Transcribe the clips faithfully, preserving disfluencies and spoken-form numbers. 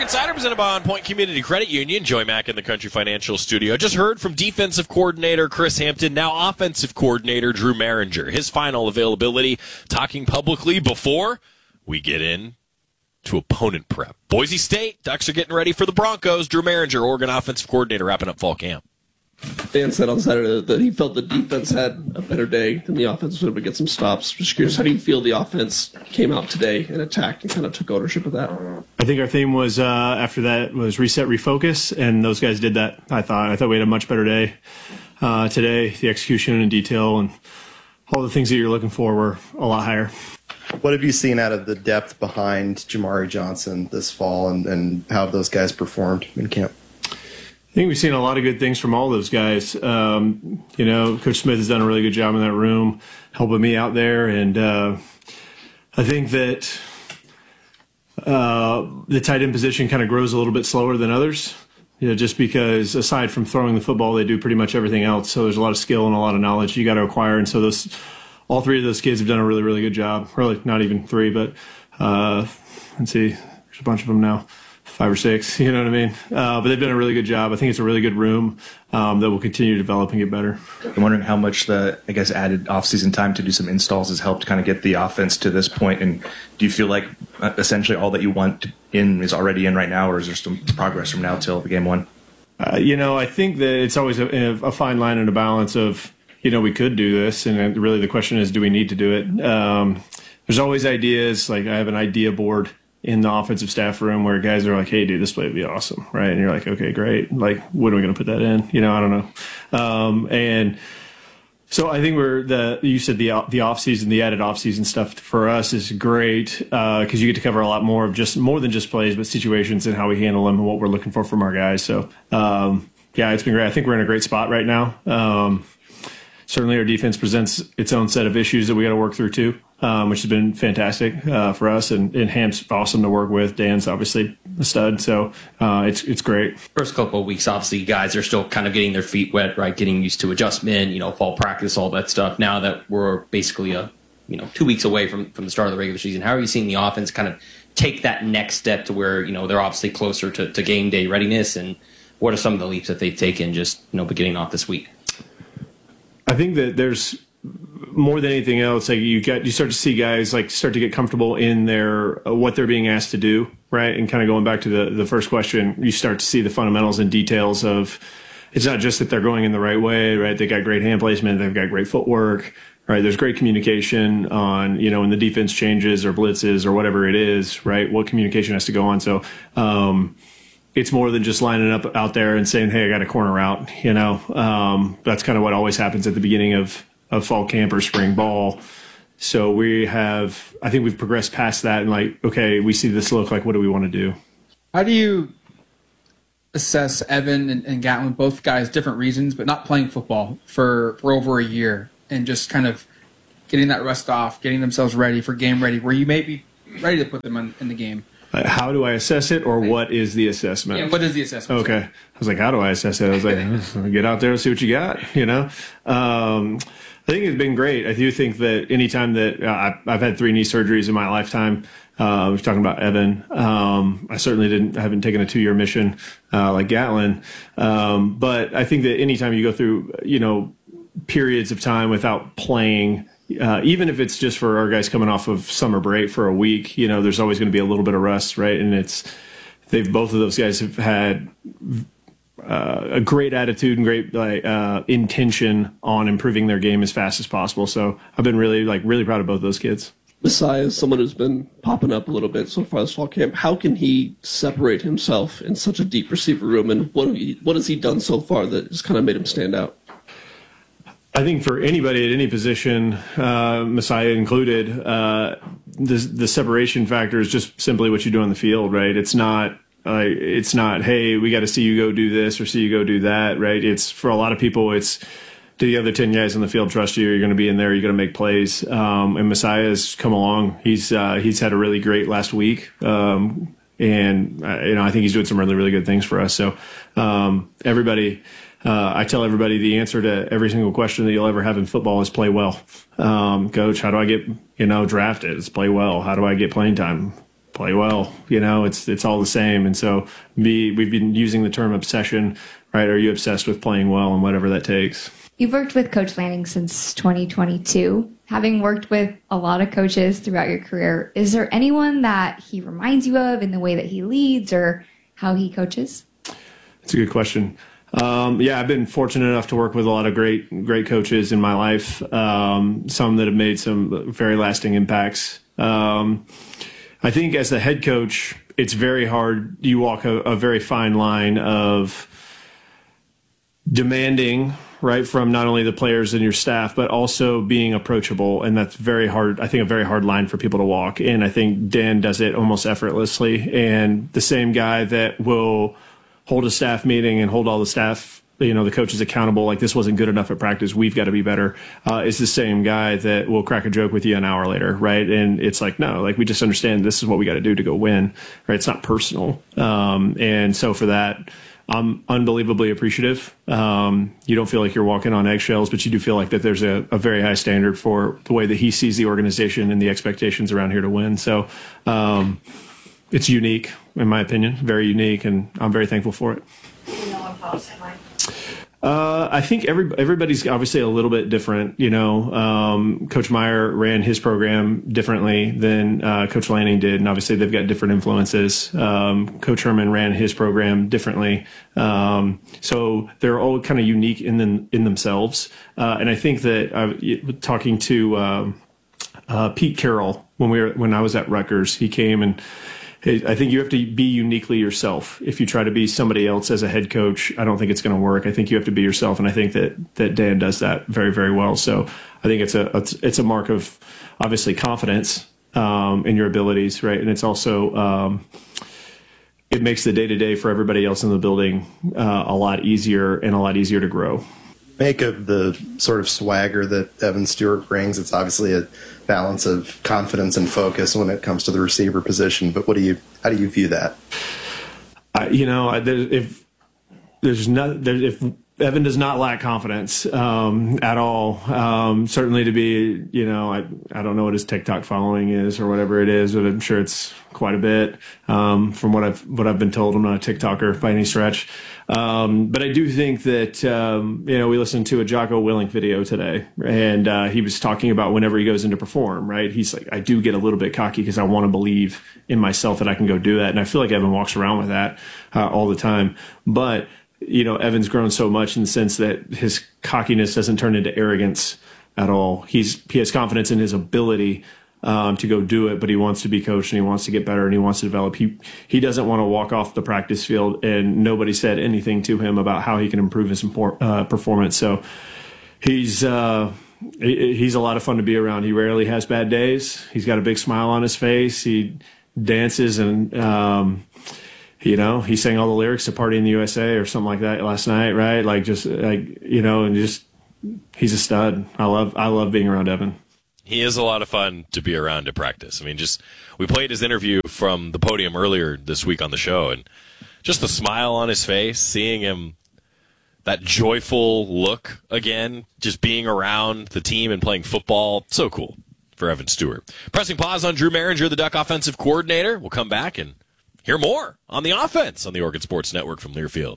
Talk Insider presented by On Point Community Credit Union. Joy Mack in the Country Financial Studio. Just heard from defensive coordinator Chris Hampton, now offensive coordinator Drew Maringer. His final availability, talking publicly before we get in to opponent prep. Boise State, Ducks are getting ready for the Broncos. Drew Maringer, Oregon offensive coordinator, wrapping up fall camp. Dan said on Saturday that he felt the defense had a better day than the offense was able to get some stops. Just curious, how do you feel the offense came out today and attacked and kind of took ownership of that? I think our theme was uh, after that was reset, refocus, and those guys did that. I thought I thought we had a much better day uh, today. The execution and detail and all the things that you're looking for were a lot higher. What have you seen out of the depth behind Jamari Johnson this fall, and, and how have those guys performed in camp? I think we've seen a lot of good things from all those guys. Um, you know, Coach Smith has done a really good job in that room, helping me out there. And uh, I think that uh, the tight end position kind of grows a little bit slower than others, you know, just because aside from throwing the football, they do pretty much everything else. So there's a lot of skill and a lot of knowledge you got to acquire. And so those, all three of those kids have done a really, really good job. Really, not even three, but uh, let's see, there's a bunch of them now. Five or six, you know what I mean? Uh, but they've done a really good job. I think it's a really good room um, that will continue to develop and get better. I'm wondering how much the, I guess, added offseason time to do some installs has helped kind of get the offense to this point. And do you feel like uh, essentially all that you want in is already in right now, or is there some progress from now till game one? Uh, you know, I think that it's always a, a fine line and a balance of, you know, we could do this. And really the question is, do we need to do it? Um, there's always ideas. Like I have an idea board in the offensive staff room where guys are like, hey, dude, this play would be awesome, right? And you're like, okay, great. Like, when are we going to put that in? You know, I don't know. Um, and so I think we're the you said the the off season, the added off season stuff for us is great because uh, you get to cover a lot more of just more than just plays, but situations and how we handle them and what we're looking for from our guys. So um, yeah, it's been great. I think we're in a great spot right now. Um, certainly, our defense presents its own set of issues that we got to work through too. Um, which has been fantastic uh, for us, and, and Hamp's awesome to work with. Dan's obviously a stud, so uh, it's it's great. First couple of weeks, obviously, guys are still kind of getting their feet wet, right? Getting used to adjustment, you know, fall practice, all that stuff. Now that we're basically a you know two weeks away from from the start of the regular season, how are you seeing the offense kind of take that next step to where you know they're obviously closer to, to game day readiness, and what are some of the leaps that they've taken just you know beginning off this week? I think that there's more than anything else, like you got, you start to see guys like start to get comfortable in their uh, what they're being asked to do, right? And kind of going back to the the first question, you start to see the fundamentals and details of. It's not just that they're going in the right way, right? They got great hand placement, they've got great footwork, right? There's great communication on, you know, when the defense changes or blitzes or whatever it is, right? What communication has to go on. So um, it's more than just lining up out there and saying, "Hey, I got a corner out." You know, um, that's kind of what always happens at the beginning of. of fall camp or spring ball. So we have, I think we've progressed past that and like, okay, we see this look, like what do we want to do? How do you assess Evan and, and Gatlin, both guys, different reasons, but not playing football for, for over a year and just kind of getting that rust off, getting themselves ready for game ready, where you may be ready to put them on, in the game? Uh, how do I assess it, or what is the assessment? Yeah, what is the assessment? Okay. I was like, how do I assess it? I was like, get out there and see what you got, you know? Um, I think it's been great. I do think that anytime that uh, I've had three knee surgeries in my lifetime, uh, I was talking about Evan. Um, I certainly didn't I haven't taken a two-year mission uh, like Gatlin. Um, but I think that anytime you go through, you know, periods of time without playing, uh, even if it's just for our guys coming off of summer break for a week, you know, there's always going to be a little bit of rust, right? And it's they've both of those guys have had uh, a great attitude and great like uh, intention on improving their game as fast as possible. So I've been really like really proud of both those kids. Messiah is someone who's been popping up a little bit so far this fall camp. How can he separate himself in such a deep receiver room, and what he, what has he done so far that has kind of made him stand out? I think for anybody at any position, uh, Messiah included, uh, the the separation factor is just simply what you do on the field, right? It's not uh, it's not hey, we got to see you go do this or see you go do that, right? It's for a lot of people, it's do the other ten guys on the field trust you? You're going to be in there. You're going to make plays. Um, and Messiah has come along. He's uh, he's had a really great last week, um, and uh, you know I think he's doing some really really good things for us. So um, everybody, uh, I tell everybody the answer to every single question that you'll ever have in football is play well. Um, Coach, how do I get you know drafted? It's play well. How do I get playing time? play well. You know, it's it's all the same. And so me, we've been using the term obsession, right? Are you obsessed with playing well and whatever that takes? You've worked with Coach Lanning since twenty twenty-two. Having worked with a lot of coaches throughout your career, is there anyone that he reminds you of in the way that he leads or how he coaches? That's a good question. Um, yeah, I've been fortunate enough to work with a lot of great, great coaches in my life. Um, some that have made some very lasting impacts. Um, I think as the head coach, it's very hard. You walk a, a very fine line of demanding, right, from not only the players and your staff, but also being approachable. And that's very hard, I think, a very hard line for people to walk. And I think Dan does it almost effortlessly. And the same guy that will hold a staff meeting and hold all the staff, you know, the coaches accountable, like this wasn't good enough at practice, we've got to be better, uh, is the same guy that will crack a joke with you an hour later, right? And it's like, no, like we just understand this is what we got to do to go win, right? It's not personal. Um, and so for that, I'm unbelievably appreciative. Um, you don't feel like you're walking on eggshells, but you do feel like that there's a, a very high standard for the way that he sees the organization and the expectations around here to win. So um, it's unique, in my opinion, very unique, and I'm very thankful for it. Uh, I think every everybody's obviously a little bit different. You know, um, Coach Meyer ran his program differently than uh, Coach Lanning did, and obviously they've got different influences. Um, Coach Herman ran his program differently, um, so they're all kind of unique in them, in themselves. Uh, and I think that uh, talking to uh, uh, Pete Carroll when we were when I was at Rutgers, he came and. I think you have to be uniquely yourself. If you try to be somebody else as a head coach, I don't think it's going to work. I think you have to be yourself, and I think that, that Dan does that very, very well. So I think it's a it's a mark of obviously confidence um, in your abilities, right? And it's also um, it makes the day to day for everybody else in the building uh, a lot easier and a lot easier to grow. Make of the sort of swagger that Evan Stewart brings. It's obviously a balance of confidence and focus when it comes to the receiver position. But what do you, how do you view that? I, you know, if there's not, there, if Evan does not lack confidence um, at all. Um, certainly to be, you know, I I don't know what his TikTok following is or whatever it is, but I'm sure it's quite a bit. Um, from what I've what I've been told, I'm not a TikToker by any stretch. Um, but I do think that, um, you know, we listened to a Jocko Willink video today, and uh, he was talking about whenever he goes in to perform, right? He's like, I do get a little bit cocky because I want to believe in myself that I can go do that. And I feel like Evan walks around with that uh, all the time. But, you know, Evan's grown so much in the sense that his cockiness doesn't turn into arrogance at all. He's he has confidence in his ability Um, to go do it, but he wants to be coached and he wants to get better and he wants to develop. He he doesn't want to walk off the practice field and nobody said anything to him about how he can improve his uh, performance. So he's uh, he, he's a lot of fun to be around. He rarely has bad days. He's got a big smile on his face. He dances and um, you know, he sang all the lyrics to Party in the U S A or something like that last night, right? Like just like you know, and just he's a stud. I love I love being around Evan. He is a lot of fun to be around to practice. I mean, just we played his interview from the podium earlier this week on the show, and just the smile on his face, seeing him, that joyful look again, just being around the team and playing football, so cool for Evan Stewart. Pressing pause on Drew Maringer, the Duck offensive coordinator. We'll come back and hear more on the offense on the Oregon Sports Network from Learfield.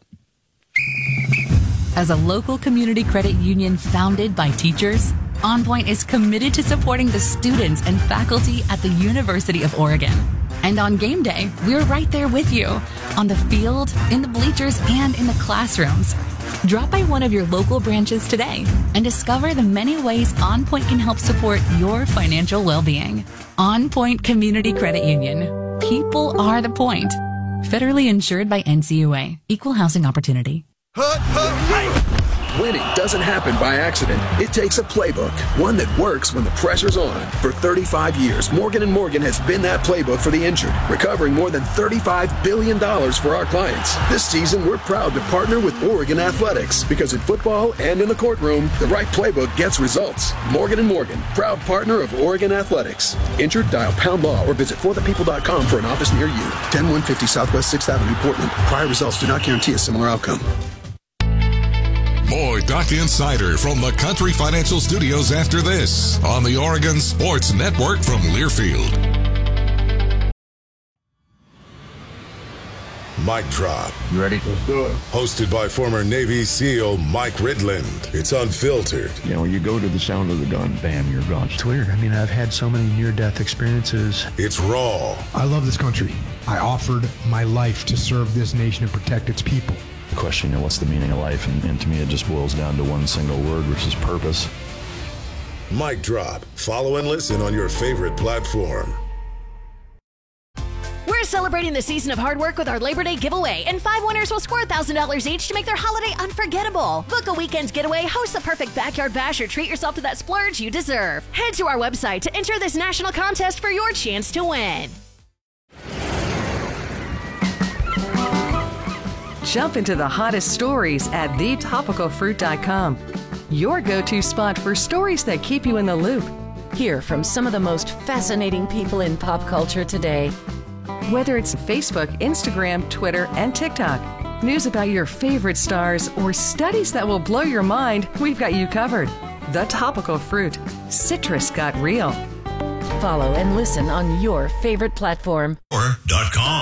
As a local community credit union founded by teachers, OnPoint is committed to supporting the students and faculty at the University of Oregon. And on game day, we're right there with you, on the field, in the bleachers, and in the classrooms. Drop by one of your local branches today and discover the many ways OnPoint can help support your financial well-being. OnPoint Community Credit Union. People are the point. Federally insured by N C U A. Equal housing opportunity. Winning doesn't happen by accident. It takes a playbook, one that works when the pressure's on. For thirty-five years, Morgan and Morgan has been that playbook for the injured, recovering more than thirty-five billion dollars for our clients. This season, we're proud to partner with Oregon Athletics, because in football and in the courtroom, the right playbook gets results. Morgan and Morgan, proud partner of Oregon Athletics. Injured? Dial pound law or visit for the people dot com for an office near you. ten one fifty Southwest sixth Avenue, Portland. Prior results do not guarantee a similar outcome. More Duck Insider from the Country Financial Studios after this on the Oregon Sports Network from Learfield. Mic Drop. You ready? Let's do it. Hosted by former Navy SEAL Mike Ridland. It's unfiltered. You know, you go to the sound of the gun, bam, you're gone. It's weird. I mean, I've had so many near-death experiences. It's raw. I love this country. I offered my life to serve this nation and protect its people. The question, you know, what's the meaning of life? And, and to me, it just boils down to one single word, which is purpose. Mic Drop. Follow and listen on your favorite platform. We're celebrating the season of hard work with our Labor Day giveaway, and five winners will score one thousand dollars each to make their holiday unforgettable. Book a weekend's getaway, host the perfect backyard bash, or treat yourself to that splurge you deserve. Head to our website to enter this national contest for your chance to win. Jump into the hottest stories at the topical fruit dot com. Your go-to spot for stories that keep you in the loop. Hear from some of the most fascinating people in pop culture today. Whether it's Facebook, Instagram, Twitter, and TikTok, news about your favorite stars, or studies that will blow your mind, we've got you covered. The Topical Fruit. Citrus got real. Follow and listen on your favorite platform. dot com.